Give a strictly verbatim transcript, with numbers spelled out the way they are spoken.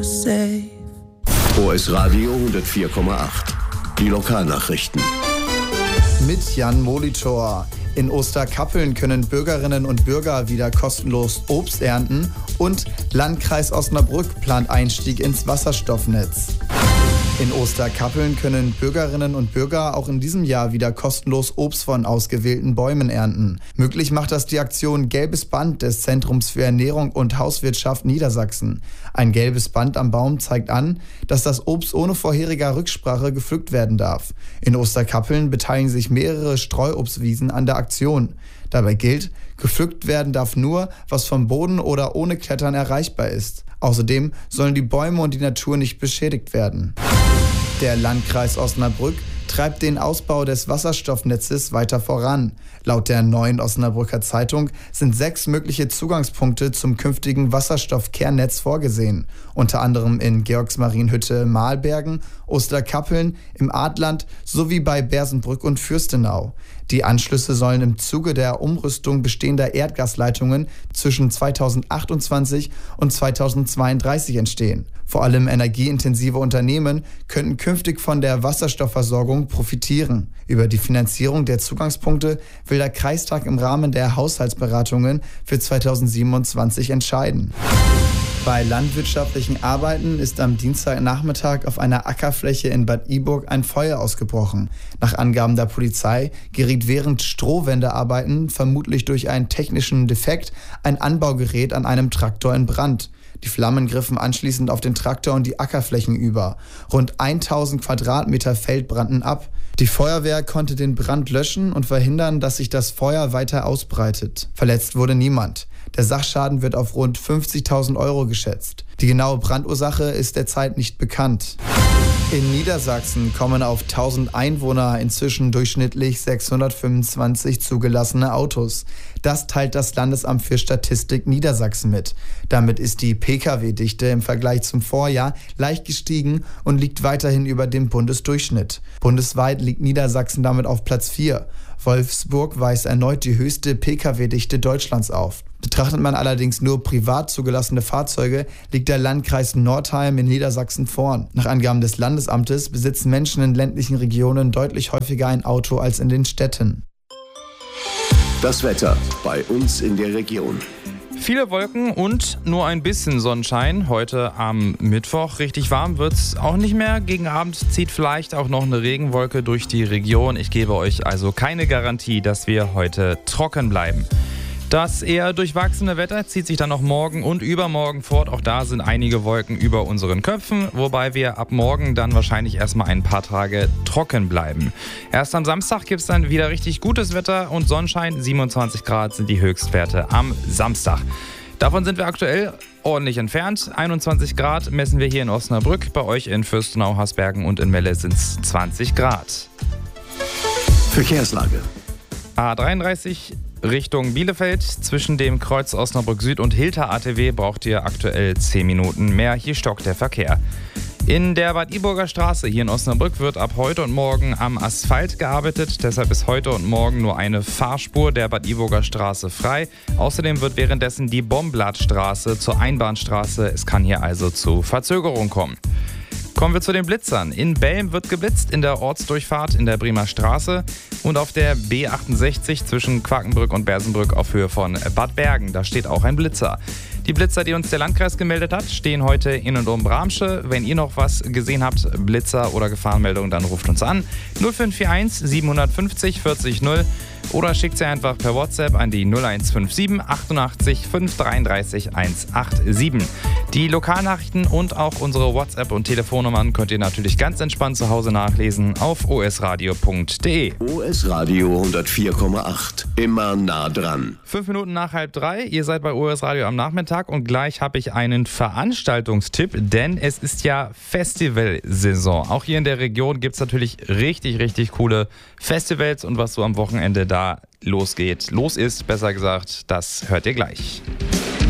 O S Radio hundertvier Komma acht. Die Lokalnachrichten. Mit Jan Molitor. In Osterkappeln können Bürgerinnen und Bürger wieder kostenlos Obst ernten und Landkreis Osnabrück plant Einstieg ins Wasserstoffnetz. In Osterkappeln können Bürgerinnen und Bürger auch in diesem Jahr wieder kostenlos Obst von ausgewählten Bäumen ernten. Möglich macht das die Aktion Gelbes Band des Zentrums für Ernährung und Hauswirtschaft Niedersachsen. Ein gelbes Band am Baum zeigt an, dass das Obst ohne vorheriger Rücksprache gepflückt werden darf. In Osterkappeln beteiligen sich mehrere Streuobstwiesen an der Aktion. Dabei gilt, gepflückt werden darf nur, was vom Boden oder ohne Klettern erreichbar ist. Außerdem sollen die Bäume und die Natur nicht beschädigt werden. Der Landkreis Osnabrück treibt den Ausbau des Wasserstoffnetzes weiter voran. Laut der Neuen Osnabrücker Zeitung sind sechs mögliche Zugangspunkte zum künftigen Wasserstoffkernnetz vorgesehen. Unter anderem in Georgsmarienhütte, Mahlbergen, Osterkappeln, im Adland sowie bei Bersenbrück und Fürstenau. Die Anschlüsse sollen im Zuge der Umrüstung bestehender Erdgasleitungen zwischen zweitausendachtundzwanzig und zweitausendzweiunddreißig entstehen. Vor allem energieintensive Unternehmen könnten künftig von der Wasserstoffversorgung profitieren. Über die Finanzierung der Zugangspunkte will der Kreistag im Rahmen der Haushaltsberatungen für zweitausendsiebenundzwanzig entscheiden. Bei landwirtschaftlichen Arbeiten ist am Dienstagnachmittag auf einer Ackerfläche in Bad Iburg ein Feuer ausgebrochen. Nach Angaben der Polizei geriet während Strohwendearbeiten, vermutlich durch einen technischen Defekt, ein Anbaugerät an einem Traktor in Brand. Die Flammen griffen anschließend auf den Traktor und die Ackerflächen über. Rund tausend Quadratmeter Feld brannten ab. Die Feuerwehr konnte den Brand löschen und verhindern, dass sich das Feuer weiter ausbreitet. Verletzt wurde niemand. Der Sachschaden wird auf rund fünfzigtausend Euro geschätzt. Die genaue Brandursache ist derzeit nicht bekannt. In Niedersachsen kommen auf tausend Einwohner inzwischen durchschnittlich sechshundertfünfundzwanzig zugelassene Autos. Das teilt das Landesamt für Statistik Niedersachsen mit. Damit ist die Pkw-Dichte im Vergleich zum Vorjahr leicht gestiegen und liegt weiterhin über dem Bundesdurchschnitt. Bundesweit liegt Niedersachsen damit auf Platz vier. Wolfsburg weist erneut die höchste Pkw-Dichte Deutschlands auf. Betrachtet man allerdings nur privat zugelassene Fahrzeuge, liegt der Landkreis Nordheim in Niedersachsen vorn. Nach Angaben des Landesamtes besitzen Menschen in ländlichen Regionen deutlich häufiger ein Auto als in den Städten. Das Wetter bei uns in der Region. Viele Wolken und nur ein bisschen Sonnenschein. Heute am Mittwoch. Richtig warm wird es auch nicht mehr. Gegen Abend zieht vielleicht auch noch eine Regenwolke durch die Region. Ich gebe euch also keine Garantie, dass wir heute trocken bleiben. Das eher durchwachsene Wetter zieht sich dann noch morgen und übermorgen fort. Auch da sind einige Wolken über unseren Köpfen, wobei wir ab morgen dann wahrscheinlich erstmal ein paar Tage trocken bleiben. Erst am Samstag gibt es dann wieder richtig gutes Wetter und Sonnenschein. siebenundzwanzig Grad sind die Höchstwerte am Samstag. Davon sind wir aktuell ordentlich entfernt. einundzwanzig Grad messen wir hier in Osnabrück. Bei euch in Fürstenau, Hasbergen und in Melle sind es zwanzig Grad. Verkehrslage. A dreiunddreißig Richtung Bielefeld. Zwischen dem Kreuz Osnabrück Süd und Hilter A T W braucht ihr aktuell zehn Minuten mehr. Hier stockt der Verkehr. In der Bad Iburger Straße hier in Osnabrück wird ab heute und morgen am Asphalt gearbeitet. Deshalb ist heute und morgen nur eine Fahrspur der Bad Iburger Straße frei. Außerdem wird währenddessen die Bomblattstraße zur Einbahnstraße. Es kann hier also zu Verzögerung kommen. Kommen wir zu den Blitzern. In Belm wird geblitzt, in der Ortsdurchfahrt in der Bremer Straße und auf der B achtundsechzig zwischen Quakenbrück und Bersenbrück auf Höhe von Bad Bergen. Da steht auch ein Blitzer. Die Blitzer, die uns der Landkreis gemeldet hat, stehen heute in und um Bramsche. Wenn ihr noch was gesehen habt, Blitzer oder Gefahrenmeldung, dann ruft uns an. null fünf vier eins sieben fünf null vierzig null oder schickt sie einfach per WhatsApp an die null eins fünf sieben achtundachtzig fünf dreiunddreißig hundertsiebenundachtzig. Die Lokalnachrichten und auch unsere WhatsApp- und Telefonnummern könnt ihr natürlich ganz entspannt zu Hause nachlesen auf o s radio punkt d e. O S Radio hundertvier Komma acht. Immer nah dran. Fünf Minuten nach halb drei. Ihr seid bei O S Radio am Nachmittag und gleich habe ich einen Veranstaltungstipp, denn es ist ja Festivalsaison. Auch hier in der Region gibt es natürlich richtig, richtig coole Festivals und was so am Wochenende da losgeht, los ist, besser gesagt, das hört ihr gleich.